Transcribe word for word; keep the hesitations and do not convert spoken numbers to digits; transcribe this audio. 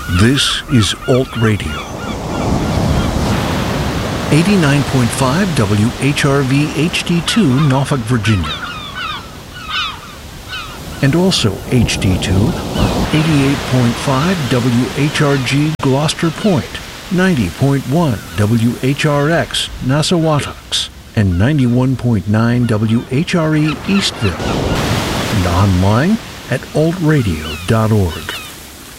This is Alt Radio. eighty-nine point five W H R V H D two, Norfolk, Virginia. And also H D two on eighty-eight point five W H R G, Gloucester Point, ninety point one W H R X, Nassawatucks, and ninety-one point nine W H R E, Eastville. And online at alt radio dot org.